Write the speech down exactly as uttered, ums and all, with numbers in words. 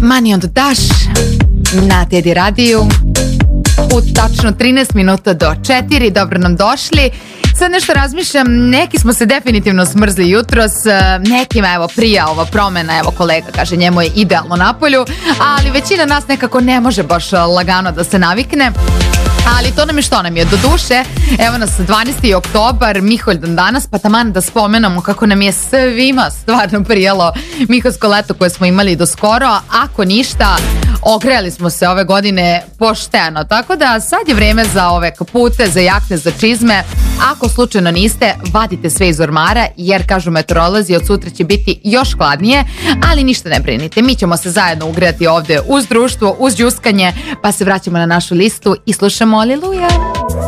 Money on the Dash na Tedi radiju u tačno trinaest minuta do četiri. Dobro nam došli. Sad nešto razmišljam, neki smo se definitivno smrzli jutros, nekima evo prija ova promena, evo kolega kaže njemu je idealno na polju, ali većina nas nekako ne može baš lagano da se navikne. Ali to nam je što nam je, do duše, evo nas dvanaesti oktobar, Miholjdan danas, pa taman da spomenemo kako nam je svima stvarno prijelo Miholjsko leto koje smo imali do skoro, ako ništa, ogrejali smo se ove godine pošteno, tako da sad je vreme za ove kapute, za jakne, za čizme. Ako slučajno niste, vadite sve iz ormara, jer kažu meteorolozi od sutra će biti još hladnije, ali ništa ne brinite, mi ćemo se zajedno ugrejati ovde uz društvo, uz đuskanje, pa se vraćamo na našu listu i slušamo Aleluja.